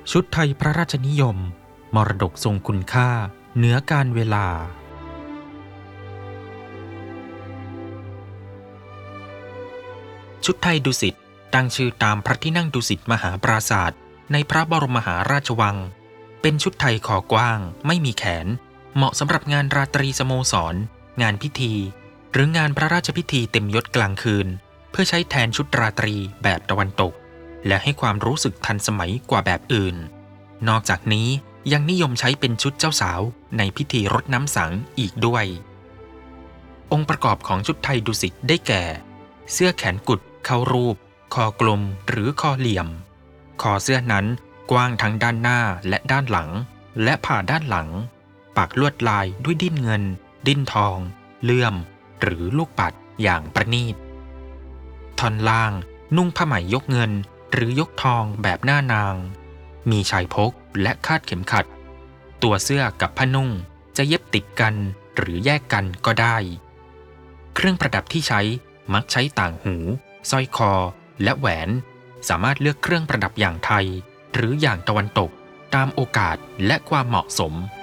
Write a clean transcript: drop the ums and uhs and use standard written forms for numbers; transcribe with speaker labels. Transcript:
Speaker 1: ชุดไทยพระราชนิยมมรดกทรงคุณค่าเหนือการเวลาชุดไทยดุสิตตั้งชื่อตามพระที่นั่งดุสิตมหาปราสาทในพระบรมมหาราชวังเป็นชุดไทยคอกว้างไม่มีแขนเหมาะสำหรับงานราตรีสโมสรงานพิธีหรืองานพระราชพิธีเต็มยศกลางคืนเพื่อใช้แทนชุดราตรีแบบตะวันตกและให้ความรู้สึกทันสมัยกว่าแบบอื่นนอกจากนี้ยังนิยมใช้เป็นชุดเจ้าสาวในพิธีรดน้ำสังอีกด้วยองค์ประกอบของชุดไทยดุสิตได้แก่เสื้อแขนกุดเข้ารูปคอกลมหรือคอเหลี่ยมคอเสื้อนั้นกว้างทั้งด้านหน้าและด้านหลังและผ่าด้านหลังปักลวดลายด้วยดิ้นเงินดิ้นทองเลื่อมหรือลูกปัดอย่างประณีตท่อนล่างนุ่งผ้าไหมยกเงินหรือยกทองแบบหน้านางมีชายพกและคาดเข็มขัดตัวเสื้อกับผ้านุ่งจะเย็บติดกันหรือแยกกันก็ได้เครื่องประดับที่ใช้มักใช้ต่างหูสร้อยคอและแหวนสามารถเลือกเครื่องประดับอย่างไทยหรืออย่างตะวันตกตามโอกาสและความเหมาะสม